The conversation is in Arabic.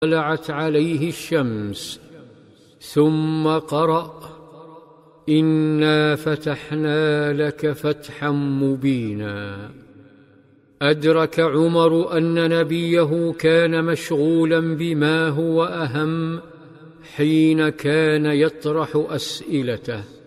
طلعت عليه الشمس، ثم قرأ: إنا فتحنا لك فتحا مبينا. أدرك عمر أن نبيه كان مشغولا بما هو أهم حين كان يطرح أسئلته.